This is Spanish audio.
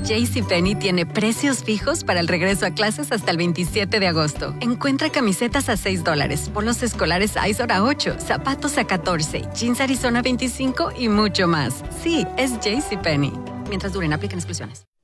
JCPenney tiene precios fijos para el regreso a clases hasta el 27 de agosto. Encuentra camisetas a $6, polos escolares Izod a $8, zapatos a $14, jeans Arizona 25 y mucho más. Sí, es JCPenney. Mientras duren, apliquen exclusiones.